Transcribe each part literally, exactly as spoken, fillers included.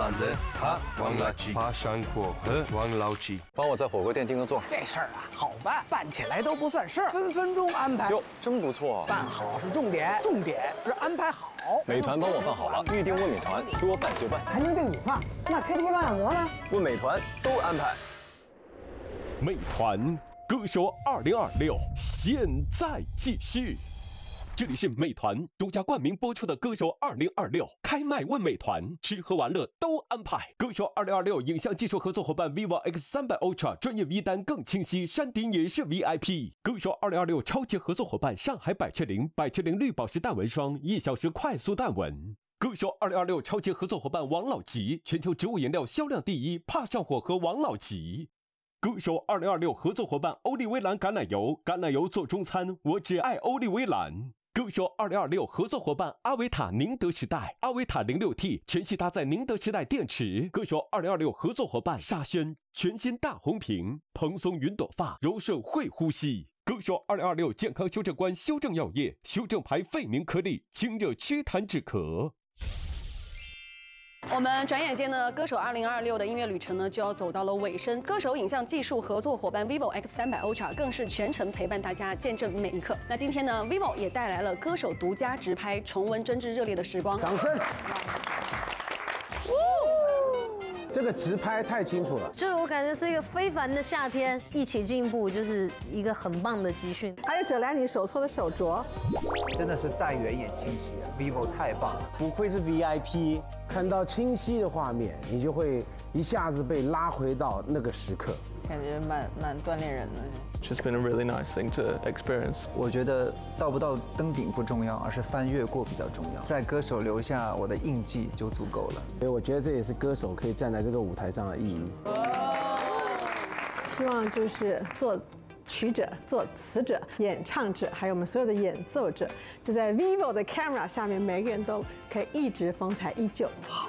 懒得爬王垃圾，爬山过河王老吉。 帮我在火锅店订个座。 这事儿啊，好办，办起来都不算事儿，分分钟安排。 哟，真不错。 办好是重点，重点是安排好。 美团帮我办好了，预定问美团，说办就办。 还能订你放？那 K T V 按摩呢？ 问美团都安排。 美团歌手二零二六现在继续。这里是美团独家冠名播出的《歌手二零二六》，开麦问美团，吃喝玩乐都安排。歌手二零二六影像技术合作伙伴 vivo X 三百 Ultra， 专业 V 单更清晰，山顶也是 V I P。歌手二零二六超级合作伙伴上海百雀羚，百雀羚绿宝石淡纹霜，一小时快速淡纹。歌手二零二六超级合作伙伴王老吉，全球植物颜料销量第一，怕上火和王老吉。歌手二零二六合作伙伴欧丽薇兰橄榄油，橄榄油做中餐，我只爱欧丽薇兰。歌手二零二六合作伙伴阿维塔宁德时代，阿维塔零六 T 全系搭载宁德时代电池。歌手二零二六合作伙伴沙宣，全新大红瓶，蓬松云朵发，柔顺会呼吸。歌手二零二六健康修正官修正药业，修正牌费宁颗粒，清热祛痰止咳。 我们转眼间呢，歌手二零二六的音乐旅程呢就要走到了尾声。歌手影像技术合作伙伴 vivo X 三百 Ultra 更是全程陪伴大家，见证每一刻。那今天呢 ，vivo 也带来了歌手独家直拍，重温真挚热烈的时光。 掌声！这个直拍太清楚了， 就是我感觉是一个非凡的夏天，一起进步，就是一个很棒的集训。 还有葛莱妮手搓的手镯， 真的是再远也清晰啊 ，vivo 太棒了， 不愧是 V I P。 看到清晰的画面，你就会一下子被拉回到那个时刻， 感觉蛮蛮锻炼人的。 Just been a really nice thing to experience。 我觉得到不到登顶不重要，而是翻越过比较重要。在歌手留下我的印记就足够了。 所以我觉得这也是歌手可以站在这个舞台上的意义。 希望就是做曲者、作词者、演唱者，还有我们所有的演奏者，就在 vivo 的 camera 下面，每个人都可以一直风采依旧。好。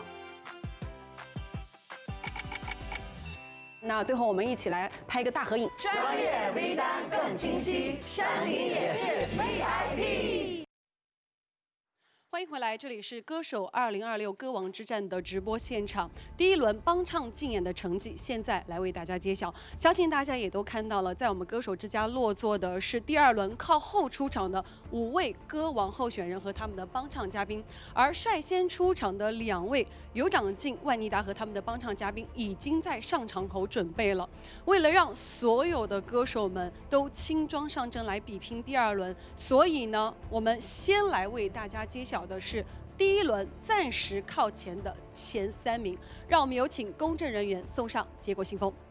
那最后我们一起来拍一个大合影。 专业 V 单更清晰，山顶也是 V I P。 欢迎回来，这里是歌手二零二六歌王之战的直播现场。第一轮帮唱竞演的成绩，现在来为大家揭晓。相信大家也都看到了，在我们歌手之家落座的是第二轮靠后出场的五位歌王候选人和他们的帮唱嘉宾，而率先出场的两位有长进、万妮达和他们的帮唱嘉宾已经在上场口准备了。为了让所有的歌手们都轻装上阵来比拼第二轮，所以呢，我们先来为大家揭晓的是第一轮暂时靠前的前三名，让我们有请公证人员送上结果信封。